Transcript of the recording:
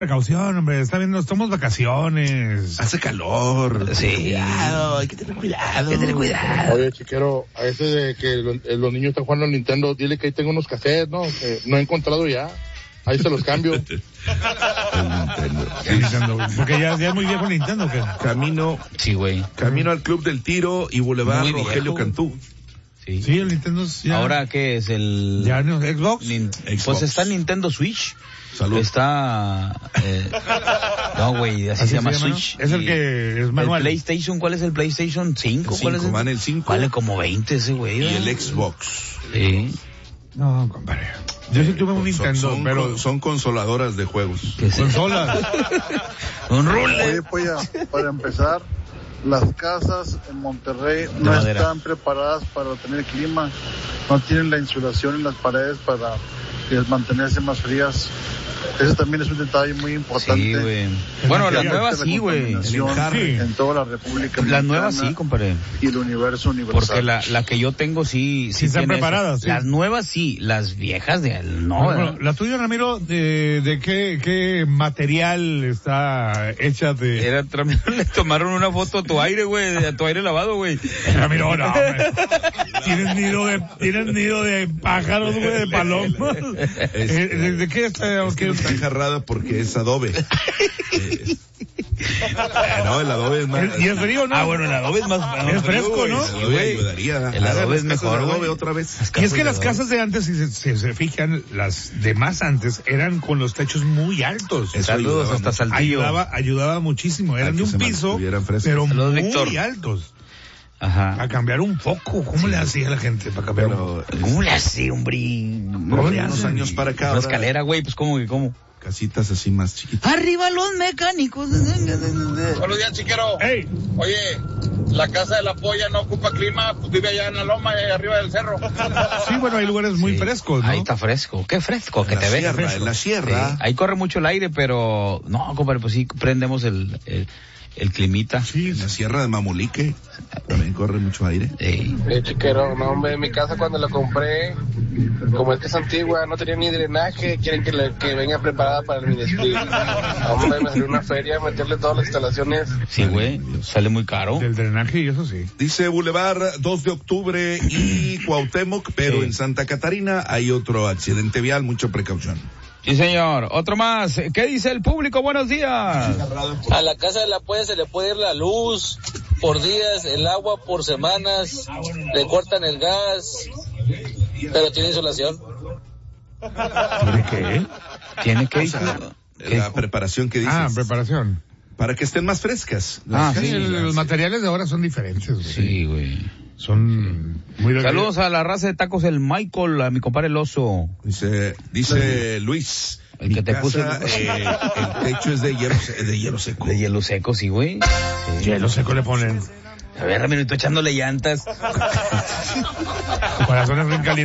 Precaución, hombre, está viendo, estamos vacaciones. Hace calor. Sí. Cuidado, hay que tener cuidado. Hay que tener cuidado. Oye, chiquero, a ese de que los niños están jugando al Nintendo, dile que ahí tengo unos cassettes, ¿no? Que no he encontrado ya. Ahí se los cambio. El Nintendo. Nintendo, porque ya es muy viejo Nintendo, ¿qué? Camino al Club del Tiro y Boulevard Muy Rogelio viejo. Cantú. Sí, el Nintendo ya. ¿Ahora qué es el...? Ya no, Xbox. Pues está el Nintendo Switch. Salud. Está... no, güey, así se llama ¿no? Switch. Es el que es manual. ¿El PlayStation? ¿Cuál es el PlayStation 5? ¿Cuál es Van el 5. Vale como 20 ese güey. Y ¿verdad? el Xbox. Sí. No, compadre. Yo sí tuve un Nintendo, pero... Son consoladoras de juegos. ¿Qué es eso? Consolas. Un rule. Oye, pues ya, para empezar, las casas en Monterrey no madera. están preparadas para tener clima, no tienen la insulación en las paredes para mantenerse más frías. Eso también es un detalle muy importante. Sí, güey. Bueno, las nuevas sí, güey. En toda la República Las nuevas Mexicana sí, compadre. y el universo universal. Porque la que yo tengo sí están tiene eso. preparadas, sí. Las nuevas sí, las viejas no. Bueno, la tuya, Ramiro, ¿de qué material está hecha de...? Le tomaron una foto a tu aire, güey, a tu aire lavado, güey. Ramiro, no, hombre. Tienes nido de pájaros, güey, de palomas. ¿De qué está? Es que no está enjarrada porque es adobe. No, el adobe es más... ¿Y es frío, no? Ah, bueno, el adobe es más... Es fresco, ¿no? El adobe ayudaría. El adobe es mejor, El adobe güey. otra vez. Y es que las casas de antes, si se fijan, las de más antes, eran con los techos muy altos. Eso Saludos ayudaba hasta mucho. Saltillo. Ayudaba muchísimo. Eran A de que un se piso, mantuvieran frescos. pero Saludos, muy Víctor. altos. Ajá. A cambiar un foco. ¿Cómo le hacía la gente para cambiar un foco? Pero ¿Cómo le hace, hombre? ¿Cómo le unos hacen? años para acá. La ahora, escalera, güey, pues cómo. Casitas así más chiquitas. Arriba los mecánicos. Buenos días, chiquero. ¡Ey! Oye, la casa de la polla no ocupa clima, pues vive allá en la loma, arriba del cerro. Sí, bueno, hay lugares muy frescos, ¿no? Ahí está fresco. Qué fresco que te ves. En la sierra. Sí, ahí corre mucho el aire, pero no, compadre, pues sí prendemos el climita. Sí, en la sierra de Mamulique también corre mucho aire. Chiquero, no, hombre, mi casa cuando la compré, como es que es antigua, no tenía ni drenaje, quieren que venga preparada para el mini split. Hombre, me salió una feria meterle todas las instalaciones. Sí, güey, sale muy caro. Del drenaje y eso sí. Dice Boulevard 2 de octubre y Cuauhtémoc, pero Sí. en Santa Catarina hay otro accidente vial, mucha precaución. Sí, señor. Otro más. ¿Qué dice el público? Buenos días. A la casa de la polla se le puede ir la luz por días, el agua por semanas, le cortan el gas, pero tiene insolación. ¿Tiene qué? ¿Tiene que O ir? sea, ¿Qué? la preparación que dices. Ah, preparación. Para que estén más frescas. Ah, Sí, sí. los materiales de ahora son diferentes, güey. Sí, güey. Son muy... Saludos a la raza de tacos del Michael, a mi compadre el oso. Dice Luis. El mi que te casa, puso- el techo es de hielo seco. De hielo seco, sí, güey. Sí. Hielo seco le ponen. A ver, Ramiro, tú echándole llantas. Corazones bien calientes.